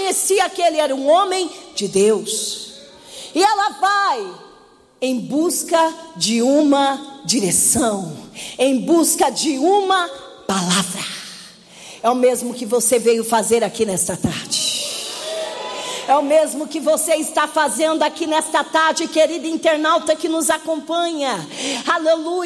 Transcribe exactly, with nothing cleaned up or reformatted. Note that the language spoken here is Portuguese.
reconhecia que ele era um homem de Deus. E ela vai em busca de uma direção, em busca de uma palavra. É o mesmo que você veio fazer aqui nesta tarde. É o mesmo que você está fazendo aqui nesta tarde, querido internauta que nos acompanha. Aleluia.